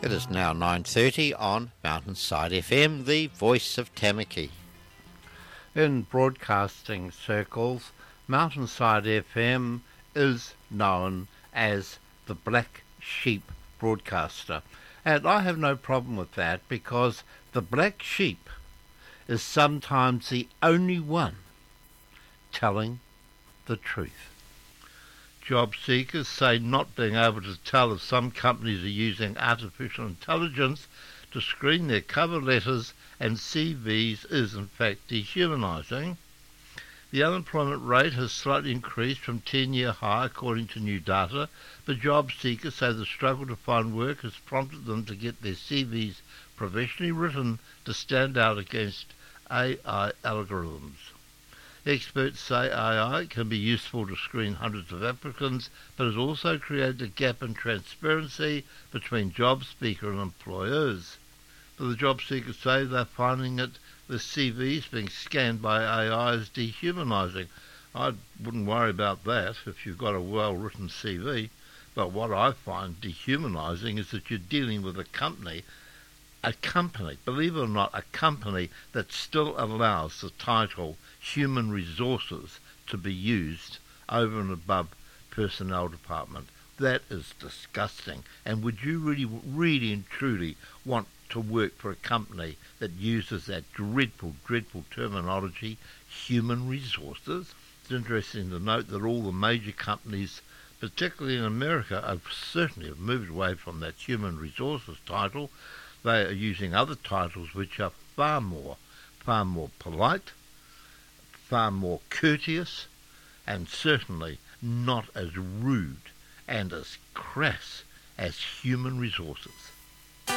It is now 9:30 on Mountainside FM, the voice of Tamaki. In broadcasting circles, Mountainside FM is known as the Black Sheep broadcaster. And I have no problem with that because the black sheep is sometimes the only one telling the truth. Job seekers say not being able to tell if some companies are using artificial intelligence to screen their cover letters and CVs is in fact dehumanising. The unemployment rate has slightly increased from 10-year high according to new data, but job seekers say the struggle to find work has prompted them to get their CVs professionally written to stand out against AI algorithms. Experts say AI can be useful to screen hundreds of applicants, but has also created a gap in transparency between job seekers and employers. But the job seekers say they're finding that the CVs being scanned by AI is dehumanising. I wouldn't worry about that if you've got a well-written CV, but what I find dehumanising is that you're dealing with a company, believe it or not, a company that still allows the title Human Resources to be used over and above Personnel Department. That is disgusting. And would you really and truly want to work for a company that uses that dreadful terminology, human resources? It's interesting to note that all the major companies, particularly in America, certainly have moved away from that human resources title. They are using other titles which are far more polite, far more courteous, and certainly not as rude and as crass as human resources.